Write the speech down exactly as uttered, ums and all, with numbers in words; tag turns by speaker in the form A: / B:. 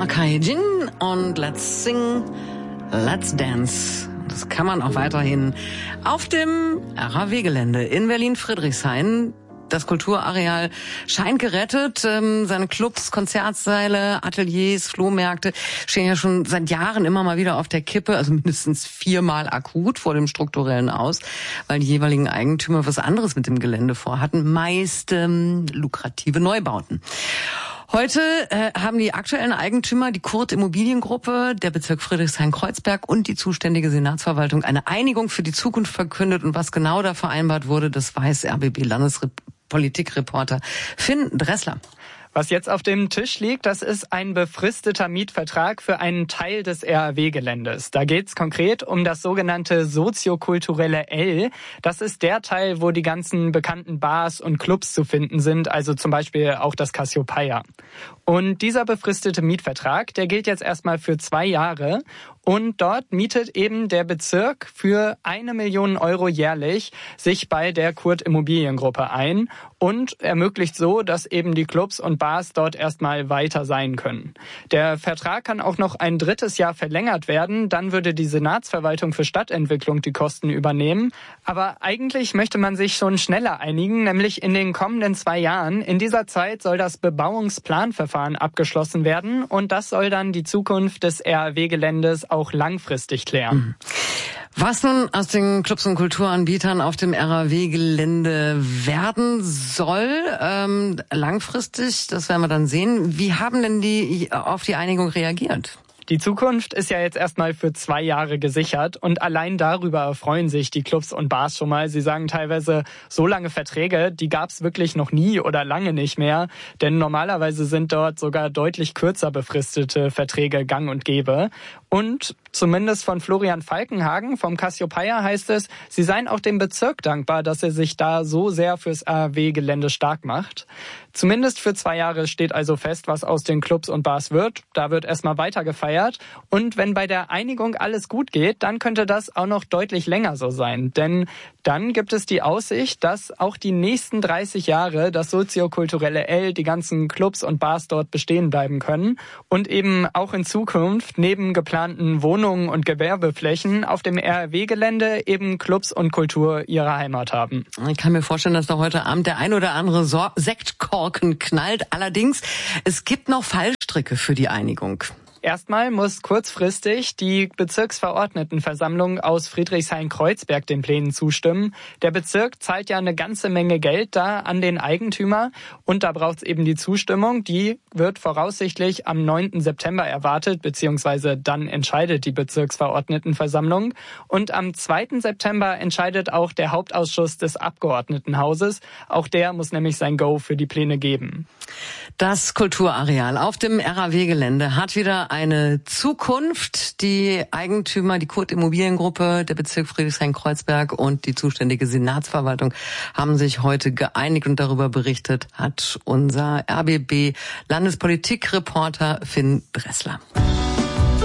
A: Akai Jin und Let's Sing, Let's Dance. Das kann man auch weiterhin auf dem R A W-Gelände in Berlin-Friedrichshain. Das Kulturareal scheint gerettet. Ähm, seine Clubs, Konzertsäle, Ateliers, Flohmärkte stehen ja schon seit Jahren immer mal wieder auf der Kippe, also mindestens viermal akut vor dem strukturellen Aus, weil die jeweiligen Eigentümer was anderes mit dem Gelände vorhatten, meist ähm, lukrative Neubauten. Heute äh, haben die aktuellen Eigentümer, die Kurt Immobiliengruppe, der Bezirk Friedrichshain-Kreuzberg und die zuständige Senatsverwaltung eine Einigung für die Zukunft verkündet. Und was genau da vereinbart wurde, das weiß R B B-Landespolitikreporter Finn Dressler.
B: Was jetzt auf dem Tisch liegt, das ist ein befristeter Mietvertrag für einen Teil des R A W-Geländes. Da geht's konkret um das sogenannte soziokulturelle L. Das ist der Teil, wo die ganzen bekannten Bars und Clubs zu finden sind, also zum Beispiel auch das Cassiopeia. Und dieser befristete Mietvertrag, der gilt jetzt erstmal für zwei Jahre. Und dort mietet eben der Bezirk für eine Million Euro jährlich sich bei der Kurt Immobiliengruppe ein und ermöglicht so, dass eben die Clubs und Bars dort erstmal weiter sein können. Der Vertrag kann auch noch ein drittes Jahr verlängert werden. Dann würde die Senatsverwaltung für Stadtentwicklung die Kosten übernehmen. Aber eigentlich möchte man sich schon schneller einigen, nämlich in den kommenden zwei Jahren. In dieser Zeit soll das Bebauungsplanverfahren abgeschlossen werden und das soll dann die Zukunft des R A W-Geländes auch langfristig klären.
A: Was nun aus den Clubs und Kulturanbietern auf dem R A W-Gelände werden soll, ähm, langfristig, das werden wir dann sehen. Wie haben denn die auf die Einigung reagiert?
B: Die Zukunft ist ja jetzt erstmal für zwei Jahre gesichert und allein darüber freuen sich die Clubs und Bars schon mal. Sie sagen teilweise, so lange Verträge, die gab es wirklich noch nie oder lange nicht mehr, denn normalerweise sind dort sogar deutlich kürzer befristete Verträge gang und gäbe. Und zumindest von Florian Falkenhagen vom Cassiopeia heißt es, sie seien auch dem Bezirk dankbar, dass er sich da so sehr fürs R A W-Gelände stark macht. Zumindest für zwei Jahre steht also fest, was aus den Clubs und Bars wird. Da wird erstmal weiter gefeiert. Und wenn bei der Einigung alles gut geht, dann könnte das auch noch deutlich länger so sein. Denn dann gibt es die Aussicht, dass auch die nächsten dreißig Jahre das soziokulturelle L, die ganzen Clubs und Bars dort bestehen bleiben können und eben auch in Zukunft neben geplanten Wohnungen und Gewerbeflächen auf dem R A W-Gelände eben Clubs und Kultur ihre Heimat haben.
A: Ich kann mir vorstellen, dass da heute Abend der ein oder andere so- Sektkorken knallt. Allerdings, es gibt noch Fallstricke für die Einigung.
B: Erstmal muss kurzfristig die Bezirksverordnetenversammlung aus Friedrichshain-Kreuzberg den Plänen zustimmen. Der Bezirk zahlt ja eine ganze Menge Geld da an den Eigentümer und da braucht es eben die Zustimmung. Die wird voraussichtlich am neunten September erwartet, beziehungsweise dann entscheidet die Bezirksverordnetenversammlung. Und am zweiten September entscheidet auch der Hauptausschuss des Abgeordnetenhauses. Auch der muss nämlich sein Go für die Pläne geben.
A: Das Kulturareal auf dem R A W-Gelände hat wieder eine Zukunft. Die Eigentümer, die Kurt Immobiliengruppe, der Bezirk Friedrichshain-Kreuzberg und die zuständige Senatsverwaltung haben sich heute geeinigt und darüber berichtet hat unser R B B-Landespolitikreporter Finn Dressler.